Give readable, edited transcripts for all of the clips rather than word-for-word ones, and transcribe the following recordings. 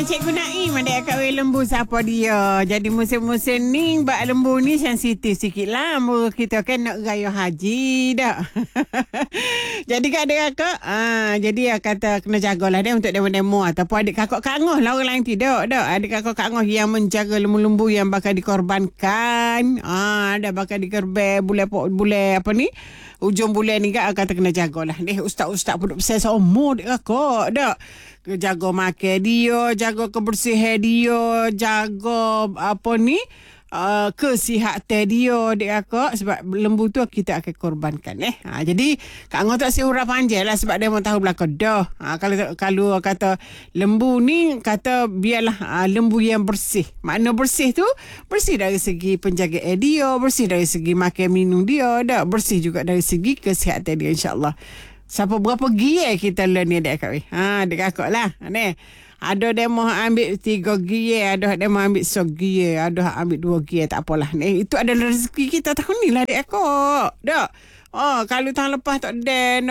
Cikgu Naim ada kat lembu siapa dia. Jadi musim-musim ni bak lembu ni sensitif sikit lah. Kita kan nak raya haji dah. Jadi kat adik kakak, jadi dia kata kena jagalah dia untuk demo-demo ataupun adik kakak Kak Angah lah, orang lain tidak. Adik kakak Kak Angah yang menjaga lembu-lembu yang bakal dikorbankan. Ada bakal dikerbe bulan apa ni? Ujung bulan ni kata kena jagalah. Ustaz-ustaz pun besar semua adik kakak dak. Jaga makan dia, jaga kebersihan dia, jaga apa ni kesihatan dia dek kakak, sebab lembu tu kita akan korbankan jadi Kak Angah tak urap panjang lah sebab dia mau tahu belakang dah. Kalau kata lembu ni kata biarlah lembu yang bersih. Makna bersih tu bersih dari segi penjagaan dia, bersih dari segi makan minum dia, dak bersih juga dari segi kesihatan dia, insya-Allah. Siapa berapa gear kita learn ni dek kakak dek kakak lah ni. Ada demo ambil 3 gear, ada demo ambil 1 gear, ada ambil 2 gear, tak apalah ni. Itu adalah rezeki kita tahun ni lah dek kakak. Dak. Kalau tahun lepas tak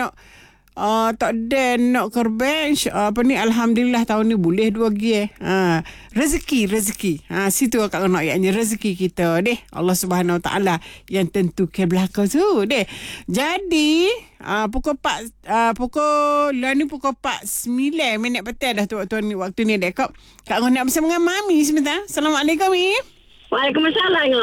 nak kerben apa ni, alhamdulillah tahun ni boleh 2 gear. Rezeki. Situ Kak nak ayatnya rezeki kita deh. Allah Subhanahu Wa Taala yang tentukan belaka tu deh. Jadi pukul 4 pukul 4:09 petang dah tu waktu ni dek Kak. Kak nak bersama dengan Mami sebentar. Assalamualaikum Mi. Waalaikumsalam.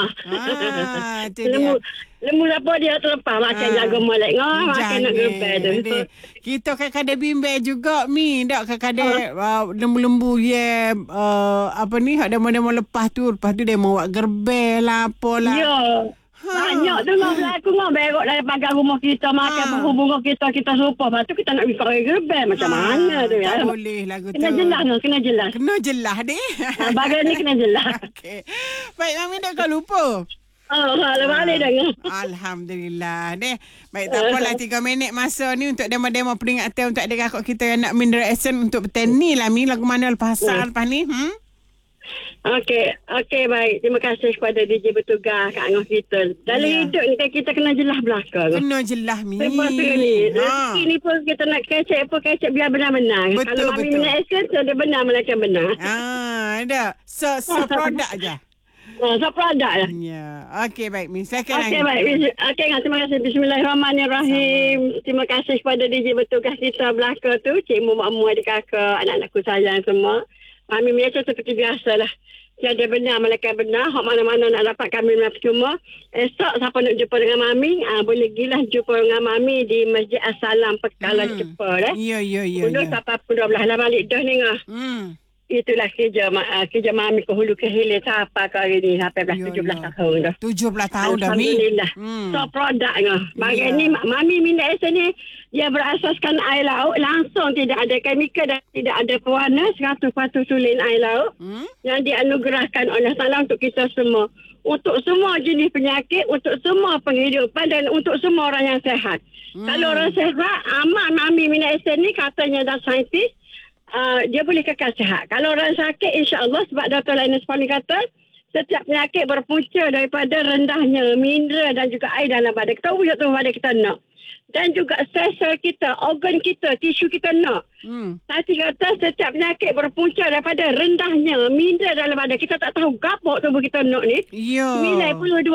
Lembu apa dia terlepas makan jaga molek makan nak gerbel tu. Kita kadang bimbang juga Mi, dak kadang lembu-lembu apa ni hak demo lepas tu dia mau buat gerbel lah apalah. Ya. Banyak tu berlaku berok dari pagar rumah kita makan bunga kita serupa. Lepas tu kita nak pergi gerbel macam mana tu ya. Tak boleh lagu tu. Kena jelas. Kena jelas deh. Bagai ni kena jelas. Okey. Baik Mami dah kau lupa. Balik dah. Alhamdulillah deh. Baik, tak apalah 3 minit masa ni untuk demo-demo peringatan untuk adik kakak kita yang nak mineral essence untuk petani lah Mi. Lagu mana lepas ni? Okey, baik. Terima kasih kepada DJ bertugas Kak Angah kita. Dalam hidup ni kan kita kena jelas belakang. Kena jelas Mi. Sebab ni rezeki ni pun kita nak kecek biar benar-benar. Kalau Mami minat essence dia benar melainkan benar. Ada. Produk aja. Produk lah. Ya. Okey, baik Mi. Silakan. Okey, baik. Okey, terima kasih. Bismillahirrahmanirrahim. Terima kasih kepada DJ bertugas kita belakang tu, Cik Mu, Mak Mu, adik kakak, anak-anakku sayang semua. Mami biasa seperti biasa lah. Tiada benar, malaikat benar. Hak mana-mana nak dapat kami percuma. Esok siapa nak jumpa dengan Mami, boleh gilah jumpa dengan Mami di Masjid As-Salam Pekalan Cepa. Ya. Dulu sampai 12 lah balik dah ni. Itulah kerja Mami ke hulu ke hilir sampai ke hari ni. Sampai 17 tahun dah. 17 tahun dah Mi. Alhamdulillah. So produk bagai ni Mami minat essence ni dia berasaskan air laut langsung, tidak ada kemikal dan tidak ada pewarna, 100% sulin air laut yang dianugerahkan oleh Allah untuk kita semua, untuk semua jenis penyakit, untuk semua penghidupan dan untuk semua orang yang sehat. Kalau orang sehat, amat Mami minat essence ni katanya dah saintis, dia boleh kekal sehat. Kalau orang sakit, insya-Allah, sebab Dr. Linus Pauling kata setiap penyakit berpunca daripada rendahnya mineral dan juga air dalam badan kita. Wujud tubuh badan kita nak. Dan juga sel-sel kita, organ kita, tisu kita nak. Tadi kata setiap penyakit berpunca daripada rendahnya mineral dalam badan. Kita tak tahu gapok tubuh kita nak ni. 92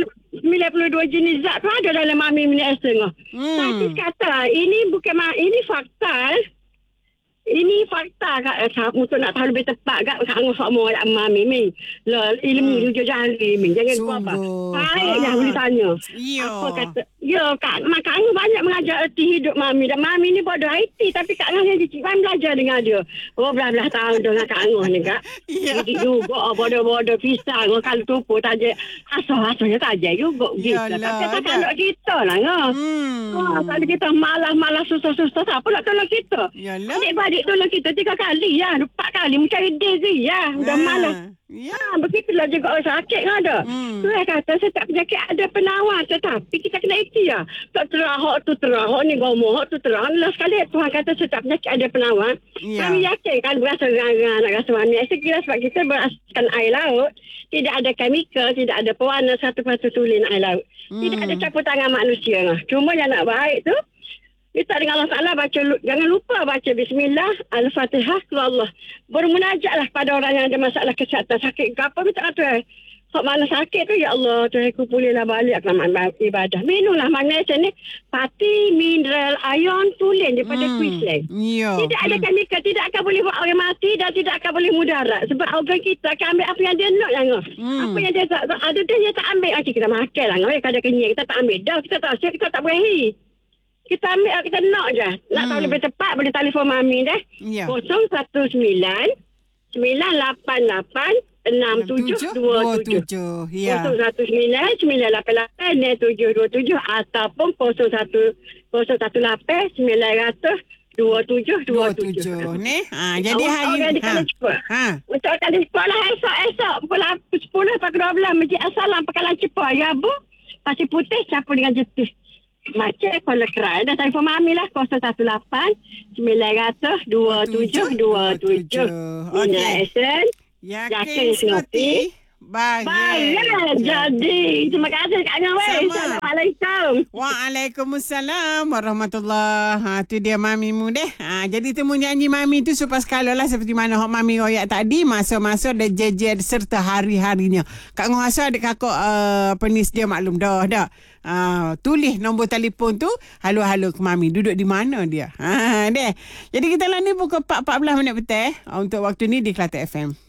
jenis zat tu ada dalam Mami minat essence. Tadi kata ini bukan ini fakta. Ini fakta Kak, untuk nak tahu lebih tepat Kak Angah semua dak Mami ni. Ilmu jujur jari ni. Jangan buat apa. Baik dah boleh tanya. Apa kata? Ya Kak, Kak Angah banyak mengajar erti hidup Mami. Dan Mami ni bodoh IT tapi Kak Angah yang cicit belajar dengan dia. Belah-belah tahun dengan Kak Angah ni Kak. Jadi juga bodoh-bodoh pisang kalau tupu taja asal-asalnya taja juga gitu. Tapi tak nak kita lah kalau kita malas susah-susah apa nak tolong kita. Adik tolong kita 3 kali 4 kali mencari diri dah malas. Begitulah juga orang sakit kan ada. Saya kata setiap penyakit ada penawar, tetapi kita kena ikhtiar. Tak terahak tu terahak ni gomok tu terahak. Last sekali Tuhan kata setiap penyakit ada penawar. Kami yakin kan berasa garang nak rasa Mami. Sekiranya sebab kita berasaskan air laut, tidak ada kemikal, tidak ada pewarna, 1% sulin air laut. Tidak ada campur tangan manusia. Cuma yang nak baik tu Minta dengan Allah Ta'ala jangan lupa baca Bismillah, Al-Fatihah, Allah. Bermunajatlah pada orang yang ada masalah kesihatan, sakit ke apa, minta kata. Kalau mana sakit tu, ya Allah, Tuhan aku pulihlah balik ke ibadah. Minumlah magnesium ni, pati, mineral, ion, tulen daripada Queensland. Ya. Tidak ada chemical, tidak akan boleh buat orang mati dan tidak akan boleh mudarat. Sebab organ kita akan ambil apa yang dia nak, jangan. Apa yang dia tak ada, dia tak ambil. Macam kita makan lah, kadang kenyang, kita tak ambil. Dah, kita tak asyik, kita tak berahi. Kita ambil, kita nak je. Nak tahu lebih tepat, boleh telefon Mami dah. Ya. 019 988 6727. Ya. 019-988-6727 ataupun 018-900-2727. Ni. Jadi hari Untuk kali sekolah esok pukul 10 pagi 12 Masjid Assalam Pekalan Cepa. Ya Bu. Pasir putih campur dengan jetis. Macam kalau kerai dah telefon Mami lah 018-900-2727. Okey. Yakin Snoopy. Baik. Jadi, terima kasih Kak Ngah. Assalamualaikum. Waalaikumsalam warahmatullahi. Tu dia Mami mu deh. Jadi temu nyanyi Mami tu supas kala lah seperti mana hok Mami royak tadi, masa-masa dan jejer serta hari-harinya. Kak Ngah rasa adik kakak penis dia maklum dah. Tulis nombor telefon tu, halo-halo ke Mami, duduk di mana dia. Deh. Jadi kita lah ni pukul 4:14 petang untuk waktu ni di Kelate FM.